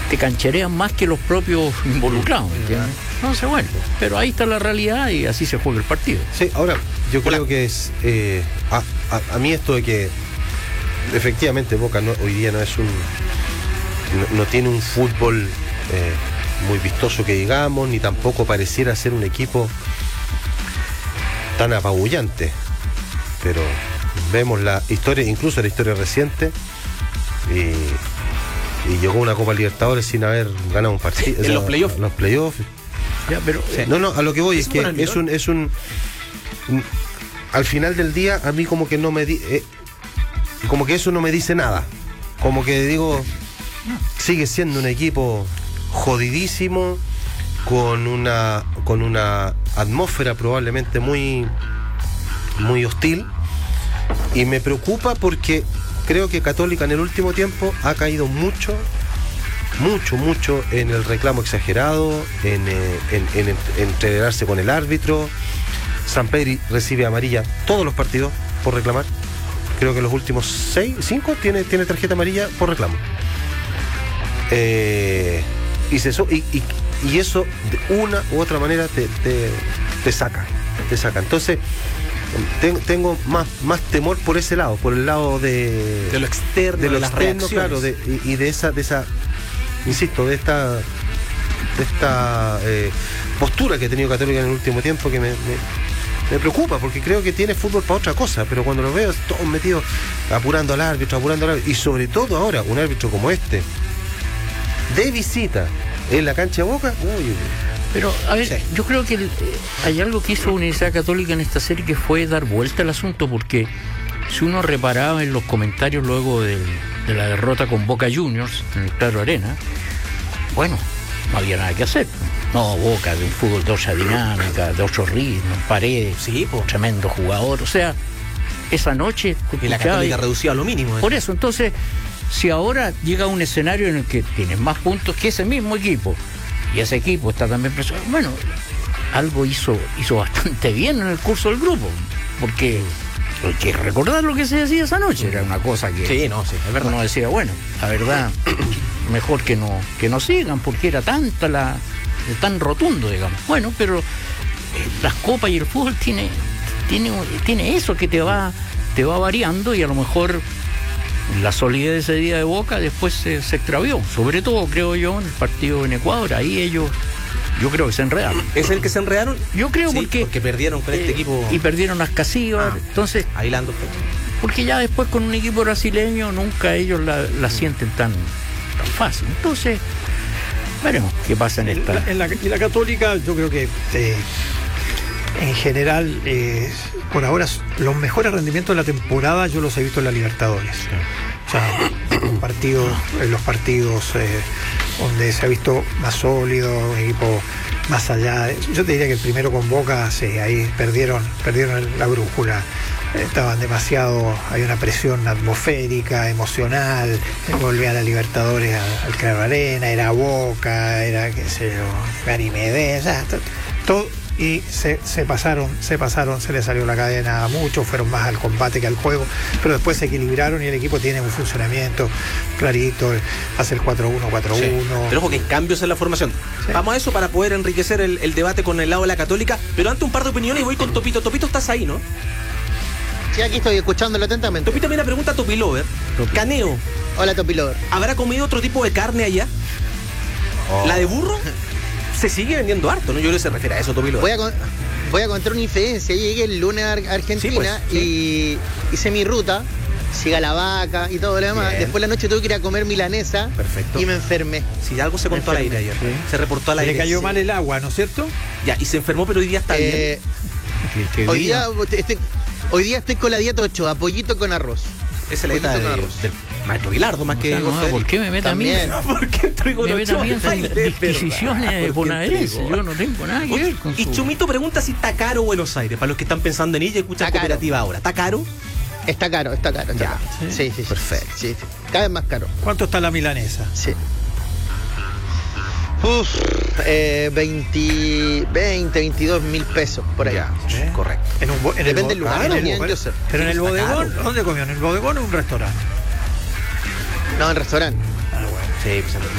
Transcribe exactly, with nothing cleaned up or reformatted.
te cancherean más que los propios involucrados, ¿entiendes? No sé, bueno, pero ahí está la realidad y así se juega el partido. Sí, ahora, yo creo que es... Eh, a, a, a mí esto de que efectivamente Boca no, hoy día no es un... No, no tiene un fútbol eh, muy vistoso que digamos, ni tampoco pareciera ser un equipo tan apabullante. Pero vemos la historia, incluso la historia reciente, y, y llegó a una Copa Libertadores sin haber ganado un partido. En o sea, los playoffs. Los playoffs. Ya, pero, Sí. No, no, a lo que voy es, es que es un, es un, un... Al final del día, a mí como que no me... Di, eh, como que eso no me dice nada. Como que digo, sigue siendo un equipo jodidísimo, con una, con una atmósfera probablemente muy, muy hostil. Y me preocupa porque creo que Católica en el último tiempo ha caído mucho, mucho, mucho en el reclamo exagerado, en, eh, en, en, en entregarse con el árbitro. Sampedri recibe amarilla todos los partidos por reclamar. Creo que los últimos seis, cinco tiene, tiene tarjeta amarilla por reclamo. Eh, y, se, y, y, y eso de una u otra manera te, te, te saca, te saca. Entonces ten, tengo más, más temor por ese lado, por el lado de, de lo externo, de lo de las externo, reacciones. claro, de, y, y de esa, de esa, insisto, de esta, de esta eh, postura que ha tenido Católica en el último tiempo, que me, me Me preocupa porque creo que tiene fútbol para otra cosa, pero cuando lo veo todos metidos apurando al árbitro, apurando al árbitro, y sobre todo ahora un árbitro como este, de visita en la cancha de Boca, uy, pero a ver, sí. yo creo que el, eh, hay algo que hizo Universidad Católica en esta serie que fue dar vuelta al asunto, porque si uno reparaba en los comentarios luego de, de la derrota con Boca Juniors en el Claro Arena, bueno, no había nada que hacer. No, Boca, de un fútbol de otra dinámica, de otro ritmo, Paredes, sí, pues, tremendo jugador. O sea, esa noche... Y la Católica reducida a lo mínimo. ¿eh? Por eso, entonces, si ahora llega un escenario en el que tienes más puntos que ese mismo equipo, y ese equipo está también presionado, bueno, algo hizo, hizo bastante bien en el curso del grupo, porque hay que recordar lo que se decía esa noche, era una cosa que... Sí, no, sí, es verdad. Uno decía, bueno, la verdad, mejor que no, que no sigan, porque era tanta la... tan rotundo, digamos. Bueno, pero eh, las copas y el fútbol tiene, tiene, tiene eso que te va, te va variando, y a lo mejor la solidez de ese día de Boca después se, se extravió. Sobre todo, creo yo, en el partido en Ecuador. Ahí ellos, yo creo que se enredaron. ¿Es el que se enredaron? Yo creo, sí, porque, porque perdieron con eh, este equipo. Y perdieron las Casivas. Ah, entonces, bailando. Porque ya después con un equipo brasileño nunca ellos la, la sienten tan, tan fácil. Entonces, veremos qué pasa en esta. En la, en la Católica, yo creo que eh, en general, eh, por ahora, los mejores rendimientos de la temporada yo los he visto en la Libertadores. O sea, los partidos, en los partidos eh, donde se ha visto más sólido, un equipo más allá. Yo te diría que el primero con Boca, sí, ahí perdieron, perdieron la brújula. Estaban demasiado, hay una presión atmosférica, emocional, volvía a la Libertadores al, al Claro Arena, era Boca, era qué sé yo, Gary Medel, todo, y se, se pasaron, se pasaron, se les salió la cadena a muchos, fueron más al combate que al juego, pero después se equilibraron y el equipo tiene un funcionamiento clarito, hace el cuatro uno cuatro uno. Sí. Pero ojo que hay cambios en la formación. Sí. Vamos a eso para poder enriquecer el, el debate con el lado de la Católica, pero antes un par de opiniones y voy con Topito. Topito, estás ahí, ¿no? Sí, aquí estoy escuchándolo atentamente. Topito, mira, pregunta a Topilover. Caneo. Hola, Topilover. ¿Habrá comido otro tipo de carne allá? Oh. ¿La de burro? Se sigue vendiendo harto, ¿no? Yo creo que se refiere a eso, Topilover. Voy a, con, voy a contar una infidencia. Llegué el lunes a Argentina, sí, pues, sí. y hice mi ruta, siga la vaca y todo lo demás. Bien. Después la noche tuve que ir a comer milanesa. Perfecto. Y me enfermé. Si sí, algo se contó al aire ayer. Sí. Se reportó al aire. Le cayó sí. mal el agua, ¿no es cierto? Ya, y se enfermó, pero hoy día está eh, bien. ¿Qué, qué hoy día, día este, Hoy día estoy con la dieta ocho, a pollito con arroz. Esa es la dieta de, del maestro Bilardo, más o sea, que... No, ¿por qué me mete a mí? ¿Por qué traigo me mete a mí en disquisiciones bonaerenses? Yo no tengo nada que ver con Y su... Chumito pregunta si está caro Buenos Aires, para los que están pensando en ella y escuchan Cooperativa ahora. ¿Está caro? Está caro, está caro. Está ya, caro. ¿sí? Sí, sí, sí. Perfecto. Sí, sí. Cada vez más caro. ¿Cuánto está la milanesa? Sí. Uf, eh, veinte, veintidós mil pesos por ahí. Ya, ¿eh? Correcto. En un, en Depende el, del lugar. Ah, en el, pero, pero en el bodegón, caro. ¿Dónde comió? ¿En el bodegón o en un restaurante? No, en restaurante. Ah, bueno. Sí, pues